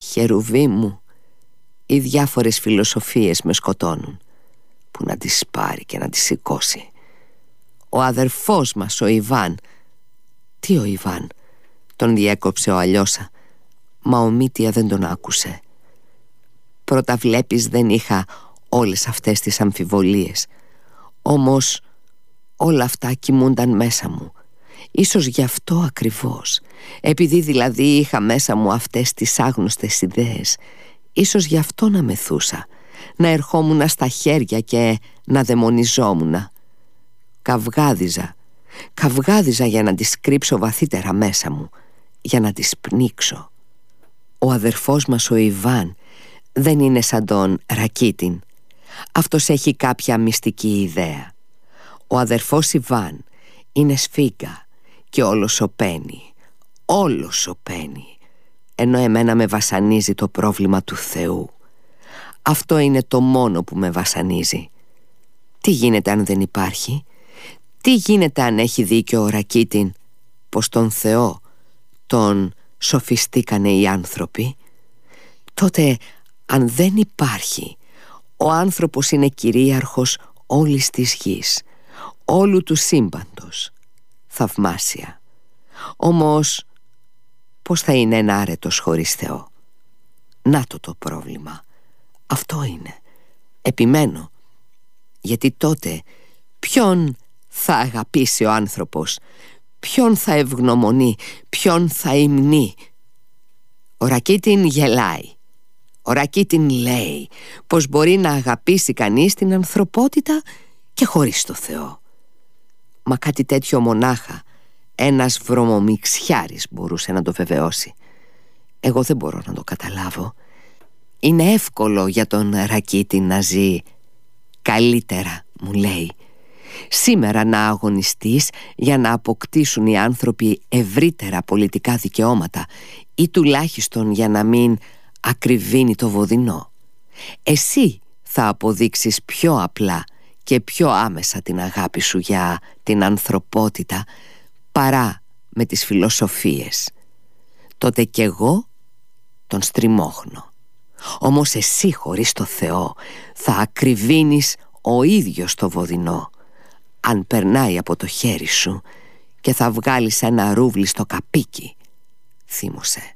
Χερουβί μου, οι διάφορες φιλοσοφίες με σκοτώνουν. Που να τις πάρει και να τις σηκώσει. Ο αδερφός μας, ο Ιβάν. Τι ο Ιβάν? Τον διέκοψε ο Αλιώσα. Μα ο Μήτια δεν τον άκουσε. Πρώτα βλέπεις, δεν είχα όλες αυτές τις αμφιβολίες. Όμως όλα αυτά κοιμούνταν μέσα μου. Ίσως γι' αυτό ακριβώς. Επειδή δηλαδή είχα μέσα μου αυτές τις άγνωστες ιδέες. Ίσως γι' αυτό να μεθούσα. Να ερχόμουνα στα χέρια και να δαιμονιζόμουνα. Καυγάδιζα για να τις κρύψω βαθύτερα μέσα μου. Για να τις πνίξω. Ο αδερφός μας ο Ιβάν δεν είναι σαν τον Ρακίτιν. Αυτός έχει κάποια μυστική ιδέα. Ο αδερφός Ιβάν είναι σφίγγα και όλος σωπαίνει. Όλος σωπαίνει. Ενώ εμένα με βασανίζει το πρόβλημα του Θεού. Αυτό είναι το μόνο που με βασανίζει. Τι γίνεται αν δεν υπάρχει? Τι γίνεται αν έχει δίκιο ο Ρακίτιν πως τον Θεό τον σοφιστήκανε οι άνθρωποι? Τότε αν δεν υπάρχει, ο άνθρωπος είναι κυρίαρχος όλης της γης, όλου του σύμπαντος. Θαυμάσια. Όμως πώς θα είναι ένα άρετος χωρίς Θεό? Να το πρόβλημα. Αυτό είναι. Επιμένω. Γιατί τότε ποιον θα αγαπήσει ο άνθρωπος? Ποιον θα ευγνωμονεί? Ποιον θα υμνεί? Ο Ρακίτιν γελάει. Ο Ρακίτιν λέει πως μπορεί να αγαπήσει κανείς την ανθρωπότητα και χωρίς το Θεό. Μα κάτι τέτοιο μονάχα ένας βρωμομιξιάρης μπορούσε να το βεβαιώσει. Εγώ δεν μπορώ να το καταλάβω. Είναι εύκολο για τον Ρακίτιν να ζει καλύτερα, μου λέει. Σήμερα να αγωνιστείς για να αποκτήσουν οι άνθρωποι ευρύτερα πολιτικά δικαιώματα ή τουλάχιστον για να μην ακριβίνει το βοδινό. Εσύ θα αποδείξεις πιο απλά και πιο άμεσα την αγάπη σου για την ανθρωπότητα παρά με τις φιλοσοφίες. Τότε κι εγώ τον στριμώχνω. Όμως εσύ χωρίς το Θεό θα ακριβίνεις ο ίδιος το βοδινό αν περνάει από το χέρι σου και θα βγάλεις ένα ρούβλι στο καπίκι. Θύμωσε.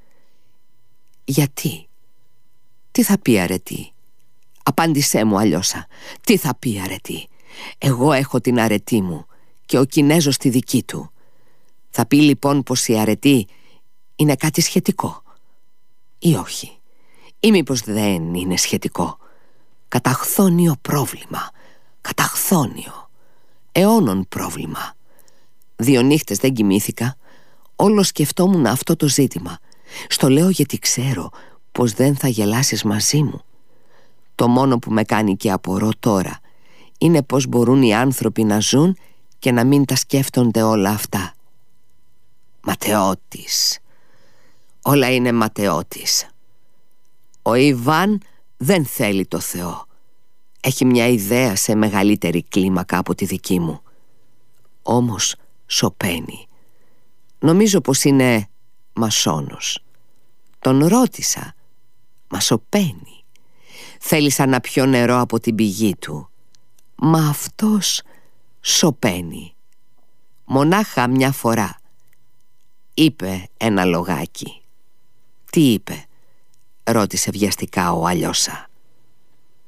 Γιατί? Τι θα πει αρετή? Απάντησέ μου, Αλιώσα. Τι θα πει αρετή? Εγώ έχω την αρετή μου και ο Κινέζος τη δική του. Θα πει λοιπόν πως η αρετή είναι κάτι σχετικό ή όχι? Ή μήπως δεν είναι σχετικό? Καταχθόνιο πρόβλημα. Καταχθόνιο. Αιώνων πρόβλημα. 2 νύχτες δεν κοιμήθηκα. Όλο σκεφτόμουν αυτό το ζήτημα. Στο λέω γιατί ξέρω πως δεν θα γελάσεις μαζί μου. Το μόνο που με κάνει και απορώ τώρα είναι πως μπορούν οι άνθρωποι να ζουν και να μην τα σκέφτονται όλα αυτά. Ματαιώτης. Όλα είναι ματαιώτης. Ο Ιβάν δεν θέλει το Θεό. Έχει μια ιδέα σε μεγαλύτερη κλίμακα από τη δική μου. Όμως σωπαίνει. Νομίζω πως είναι μασόνος. Τον ρώτησα. Μα σωπαίνει. Θέλησα να πιω νερό από την πηγή του. Μα αυτός σωπαίνει. Μονάχα μια φορά είπε ένα λογάκι. Τι είπε? Ρώτησε βιαστικά ο Αλιώσα.